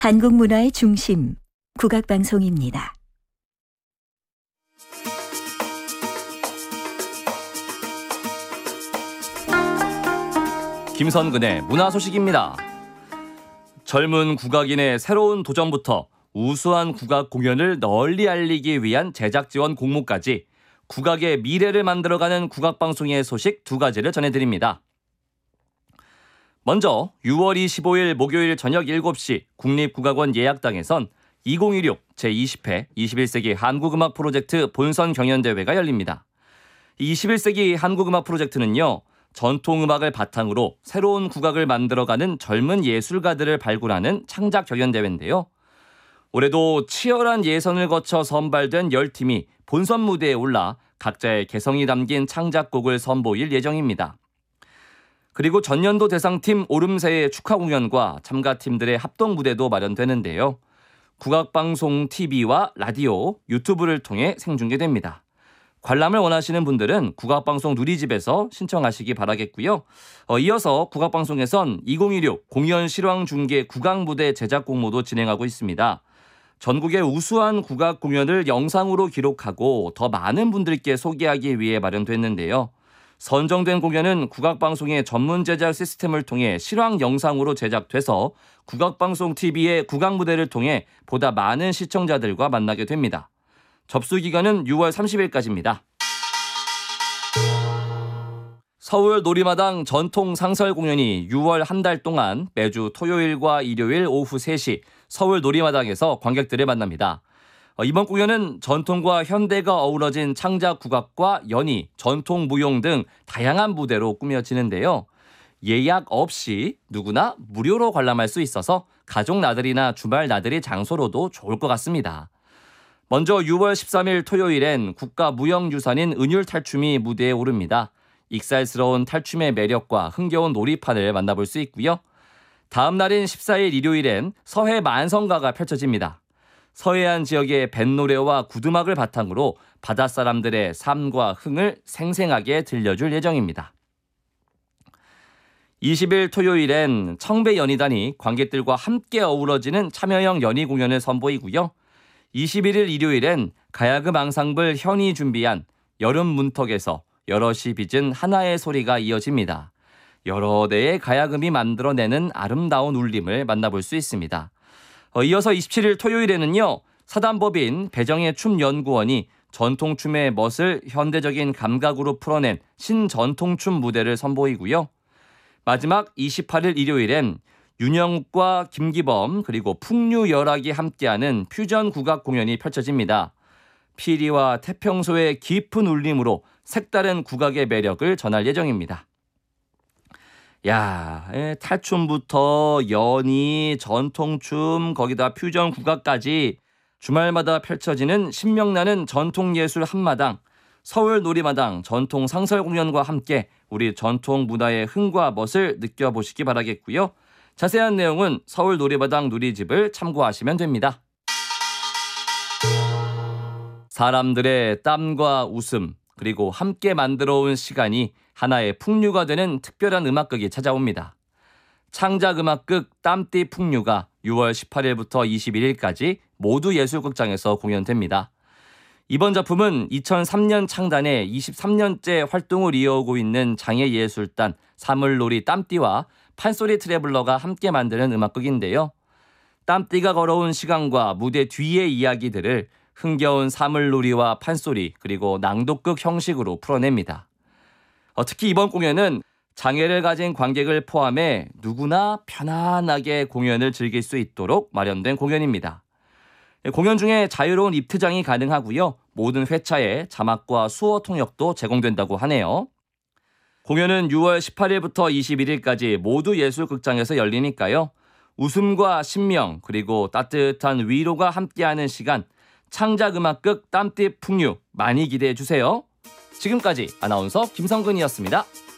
한국 문화의 중심, 국악방송입니다. 김선근의 문화소식입니다. 젊은 국악인의 새로운 도전부터 우수한 국악 공연을 널리 알리기 위한 제작 지원 공모까지 국악의 미래를 만들어가는 국악방송의 소식 두 가지를 전해드립니다. 먼저 6월 25일 목요일 저녁 7시 국립국악원 예약당에선 2016 제20회 21세기 한국음악 프로젝트 본선 경연대회가 열립니다. 21세기 한국음악 프로젝트는요, 전통음악을 바탕으로 새로운 국악을 만들어가는 젊은 예술가들을 발굴하는 창작 경연대회인데요. 올해도 치열한 예선을 거쳐 선발된 10팀이 본선 무대에 올라 각자의 개성이 담긴 창작곡을 선보일 예정입니다. 그리고 전년도 대상팀 오름새의 축하 공연과 참가팀들의 합동 무대도 마련되는데요. 국악방송 TV와 라디오, 유튜브를 통해 생중계됩니다. 관람을 원하시는 분들은 국악방송 누리집에서 신청하시기 바라겠고요. 이어서 국악방송에선 2016 공연 실황 중계 국악무대 제작 공모도 진행하고 있습니다. 전국의 우수한 국악 공연을 영상으로 기록하고 더 많은 분들께 소개하기 위해 마련됐는데요. 선정된 공연은 국악방송의 전문 제작 시스템을 통해 실황 영상으로 제작돼서 국악방송 TV의 국악무대를 통해 보다 많은 시청자들과 만나게 됩니다. 접수 기간은 6월 30일까지입니다. 서울 놀이마당 전통 상설 공연이 6월 한 달 동안 매주 토요일과 일요일 오후 3시 서울 놀이마당에서 관객들을 만납니다. 이번 공연은 전통과 현대가 어우러진 창작 국악과 연희, 전통 무용 등 다양한 무대로 꾸며지는데요. 예약 없이 누구나 무료로 관람할 수 있어서 가족 나들이나 주말 나들이 장소로도 좋을 것 같습니다. 먼저 6월 13일 토요일엔 국가무형유산인 은율탈춤이 무대에 오릅니다. 익살스러운 탈춤의 매력과 흥겨운 놀이판을 만나볼 수 있고요. 다음 날인 14일 일요일엔 서해 만성가가 펼쳐집니다. 서해안 지역의 뱃노래와 구두막을 바탕으로 바닷사람들의 삶과 흥을 생생하게 들려줄 예정입니다. 20일 토요일엔 청배연희단이 관객들과 함께 어우러지는 참여형 연희 공연을 선보이고요. 21일 일요일엔 가야금 앙상블 현이 준비한 여름 문턱에서 여럿이 빚은 하나의 소리가 이어집니다. 여러 대의 가야금이 만들어내는 아름다운 울림을 만나볼 수 있습니다. 이어서 27일 토요일에는요, 사단법인 배정의 춤연구원이 전통춤의 멋을 현대적인 감각으로 풀어낸 신전통춤 무대를 선보이고요. 마지막 28일 일요일엔 윤영욱과 김기범 그리고 풍류열악이 함께하는 퓨전 국악 공연이 펼쳐집니다. 피리와 태평소의 깊은 울림으로 색다른 국악의 매력을 전할 예정입니다. 탈춤부터 연희, 전통춤, 거기다 퓨전 국악까지 주말마다 펼쳐지는 신명나는 전통예술 한마당, 서울 놀이마당 전통 상설 공연과 함께 우리 전통 문화의 흥과 멋을 느껴보시기 바라겠고요. 자세한 내용은 서울 놀이마당 누리집을 참고하시면 됩니다. 사람들의 땀과 웃음, 그리고 함께 만들어온 시간이 하나의 풍류가 되는 특별한 음악극이 찾아옵니다. 창작음악극 땀띠 풍류가 6월 18일부터 21일까지 모두 예술극장에서 공연됩니다. 이번 작품은 2003년 창단에 23년째 활동을 이어오고 있는 장애예술단 사물놀이 땀띠와 판소리 트래블러가 함께 만드는 음악극인데요. 땀띠가 걸어온 시간과 무대 뒤의 이야기들을 흥겨운 사물놀이와 판소리 그리고 낭독극 형식으로 풀어냅니다. 특히 이번 공연은 장애를 가진 관객을 포함해 누구나 편안하게 공연을 즐길 수 있도록 마련된 공연입니다. 공연 중에 자유로운 입퇴장이 가능하고요. 모든 회차에 자막과 수어 통역도 제공된다고 하네요. 공연은 6월 18일부터 21일까지 모두 예술극장에서 열리니까요. 웃음과 신명 그리고 따뜻한 위로가 함께하는 시간, 창작음악극 땀띠 풍류 많이 기대해 주세요. 지금까지 아나운서 김성근이었습니다.